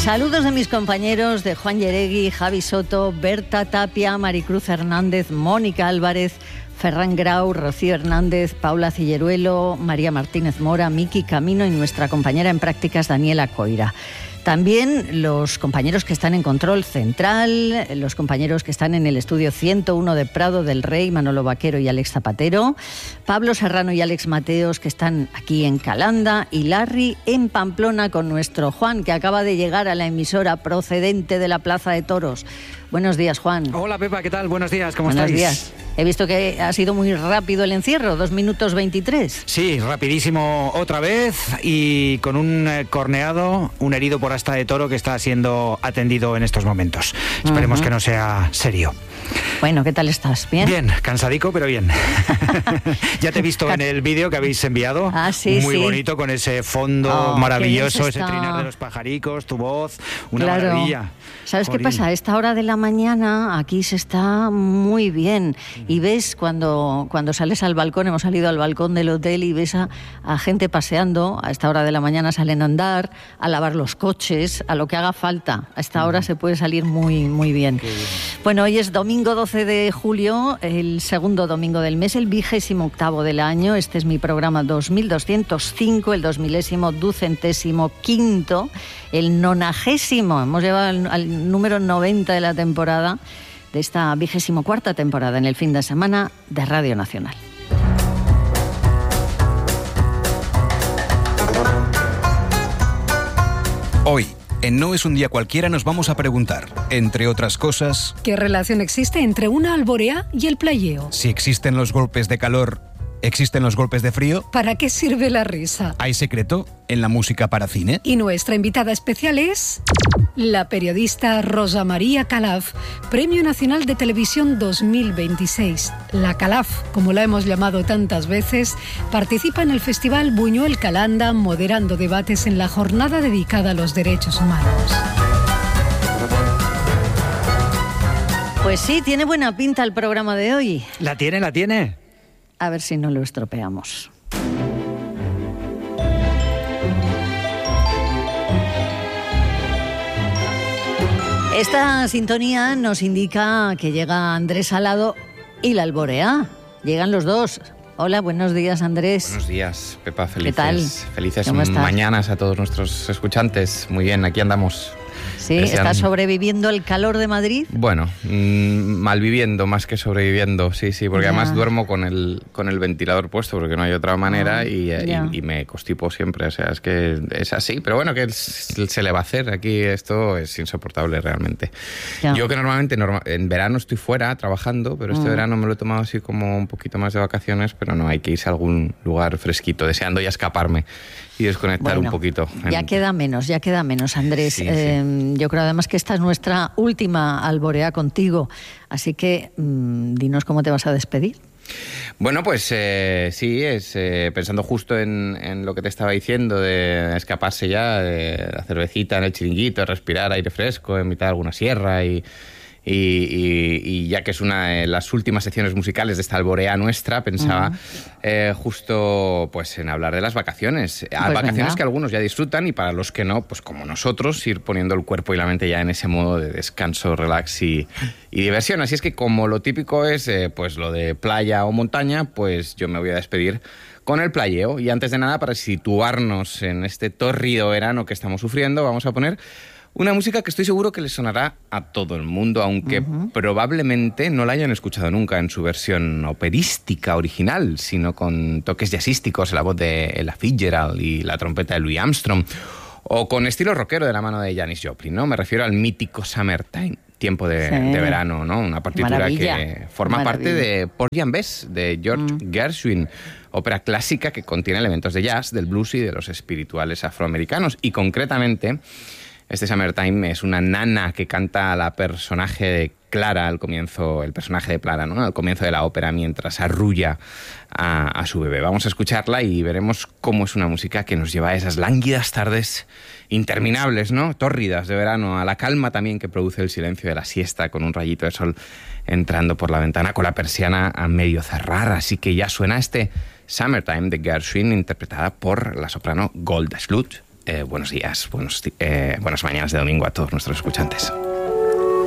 Saludos de mis compañeros de Juan Yeregui, Javi Soto, Berta Tapia, Maricruz Hernández, Mónica Álvarez, Ferran Grau, Rocío Hernández, Paula Cilleruelo, María Martínez Mora, Miki Camino y nuestra compañera en prácticas Daniela Coira. También los compañeros que están en Control Central, los compañeros que están en el estudio 101 de Prado del Rey, Manolo Vaquero y Alex Zapatero, Pablo Serrano y Alex Mateos, que están aquí en Calanda, y Larry en Pamplona con nuestro Juan, que acaba de llegar a la emisora procedente de la Plaza de Toros. Buenos días, Juan. Hola, Pepa, ¿qué tal? Buenos días, ¿cómo estáis? Buenos días. He visto que ha sido muy rápido el encierro, 2 minutos 23. Sí, rapidísimo otra vez y con un corneado, un herido por asta de toro que está siendo atendido en estos momentos. Esperemos que no sea serio. Bueno, ¿qué tal estás? ¿Bien? Bien, cansadico, pero bien. Ya te he visto en el vídeo que habéis enviado. Ah, sí, muy sí. bonito, con ese fondo maravilloso, ese trinar de los pajaricos, tu voz, una maravilla. ¿Sabes qué pasa? A esta hora de la mañana aquí se está muy bien. Y ves cuando sales al balcón, hemos salido al balcón del hotel y ves a gente paseando. A esta hora de la mañana salen a andar, a lavar los coches, a lo que haga falta. A esta hora se puede salir muy, muy bien. Bueno, hoy es domingo 12 de julio, el segundo domingo del mes, el 28º del año. Este es mi programa 2205, el 2025, el 90º. Hemos llegado al número 90 de la temporada, de esta 24ª temporada en el fin de semana de Radio Nacional. Hoy, en No es un día cualquiera, nos vamos a preguntar, entre otras cosas, ¿qué relación existe entre una alborea y el playeo? Si existen los golpes de calor, ¿existen los golpes de frío? ¿Para qué sirve la risa? ¿Hay secreto en la música para cine? Y nuestra invitada especial es la periodista Rosa María Calaf, Premio Nacional de Televisión 2026. La Calaf, como la hemos llamado tantas veces, participa en el Festival Buñuel Calanda, moderando debates en la jornada dedicada a los derechos humanos. Pues sí, tiene buena pinta el programa de hoy. La tiene. A ver si no lo estropeamos. Esta sintonía nos indica que llega Andrés Salado y la alborea. Llegan los dos. Hola, buenos días, Andrés. Buenos días, Pepa. ¿Qué tal? Felices mañanas a todos nuestros escuchantes. Muy bien, aquí andamos. Sí, ¿estás sobreviviendo el calor de Madrid? Bueno, malviviendo más que sobreviviendo, sí, porque además duermo con el ventilador puesto porque no hay otra manera y me constipo siempre, o sea, es que es así, pero bueno, ¿qué se le va a hacer? Aquí esto es insoportable realmente. Yo que normalmente en verano estoy fuera trabajando, pero este verano me lo he tomado así como un poquito más de vacaciones, pero no, hay que irse a algún lugar fresquito, deseando ya escaparme y desconectar un poquito. Ya queda menos, Andrés. Sí. Yo creo además que esta es nuestra última alborea contigo, así que dinos cómo te vas a despedir. Bueno, pues sí, pensando justo en lo que te estaba diciendo, de escaparse ya, de la cervecita en el chiringuito, respirar aire fresco en mitad de alguna sierra y ya que es una de las últimas secciones musicales de esta alborea nuestra, pensaba justo pues en hablar de las vacaciones. Vacaciones que algunos ya disfrutan y para los que no, pues como nosotros, ir poniendo el cuerpo y la mente ya en ese modo de descanso, relax y diversión. Así es que como lo típico es pues lo de playa o montaña, pues yo me voy a despedir con el playeo. Y antes de nada, para situarnos en este tórrido verano que estamos sufriendo, vamos a poner una música que estoy seguro que le sonará a todo el mundo, aunque probablemente no la hayan escuchado nunca en su versión operística original, sino con toques jazzísticos, la voz de Ella Fitzgerald y la trompeta de Louis Armstrong, o con estilo rockero de la mano de Janis Joplin, ¿no? Me refiero al mítico Summertime, tiempo de verano, ¿no? Una partitura que forma parte de Porgy and Bess, de George Gershwin, ópera clásica que contiene elementos de jazz, del blues y de los espirituales afroamericanos, y concretamente este Summertime es una nana que canta a la personaje de Clara al comienzo, el personaje de Clara, ¿no? Al comienzo de la ópera, mientras arrulla a su bebé. Vamos a escucharla y veremos cómo es una música que nos lleva a esas lánguidas tardes interminables, ¿no? Tórridas de verano, a la calma también que produce el silencio de la siesta, con un rayito de sol entrando por la ventana, con la persiana a medio cerrar. Así que ya suena este Summertime de Gershwin, interpretada por la soprano Golda Sloot. buenos días, buenas mañanas de domingo a todos nuestros escuchantes.